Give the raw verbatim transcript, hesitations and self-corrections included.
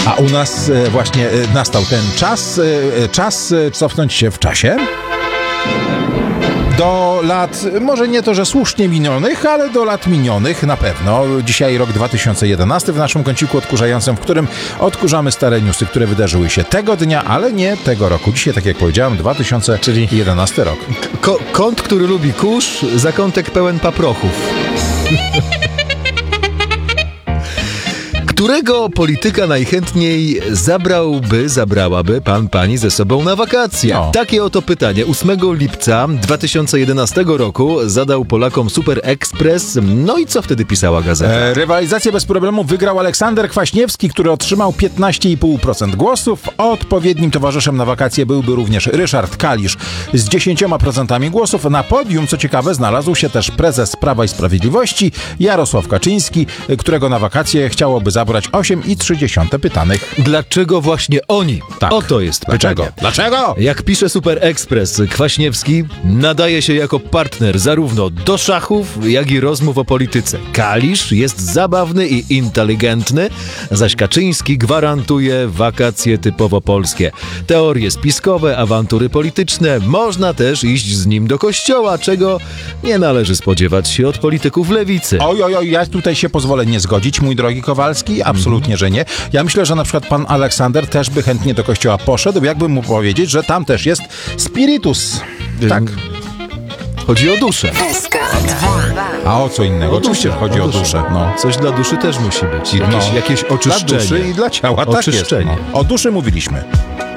A u nas e, właśnie e, nastał ten czas, e, czas e, cofnąć się w czasie do lat, może nie to, że słusznie minionych, ale do lat minionych na pewno. Dzisiaj rok dwa tysiące jedenasty w naszym kąciku odkurzającym, w którym odkurzamy stare newsy, które wydarzyły się tego dnia, ale nie tego roku. Dzisiaj, tak jak powiedziałem, dwa tysiące jedenasty rok. Ko- kąt, który lubi kurz, zakątek pełen paprochów. Którego polityka najchętniej zabrałby, zabrałaby pan, pani ze sobą na wakacje? No. Takie oto pytanie ósmego lipca dwa tysiące jedenastego roku zadał Polakom Super Express. No i co wtedy pisała gazeta? E, rywalizację bez problemu wygrał Aleksander Kwaśniewski, który otrzymał piętnaście i pół procent głosów. Odpowiednim towarzyszem na wakacje byłby również Ryszard Kalisz z dziesięć procent głosów. Na podium, co ciekawe, znalazł się też prezes Prawa i Sprawiedliwości Jarosław Kaczyński, którego na wakacje chciałoby zabrać osiem i trzy dziesiąte pytanych. Dlaczego właśnie oni? Tak. Oto jest Dlaczego? pytanie. Dlaczego? Jak pisze Super Express, Kwaśniewski nadaje się jako partner zarówno do szachów, jak i rozmów o polityce. Kalisz jest zabawny i inteligentny, zaś Kaczyński gwarantuje wakacje typowo polskie. Teorie spiskowe, awantury polityczne, można też iść z nim do kościoła, czego nie należy spodziewać się od polityków lewicy. Oj, oj, oj, ja tutaj się pozwolę nie zgodzić, mój drogi Kowalski, absolutnie, że nie. Ja myślę, że na przykład pan Aleksander też by chętnie do kościoła poszedł, jakby mu powiedzieć, że tam też jest spiritus. Tak. Chodzi o duszę. A o co innego? O Oczywiście duszę, chodzi o duszę. No. Coś dla duszy też musi być. Jakieś, No. jakieś Dla oczyszczenie. duszy i dla ciała, tak jest. Oczyszczenie. No. O duszy mówiliśmy.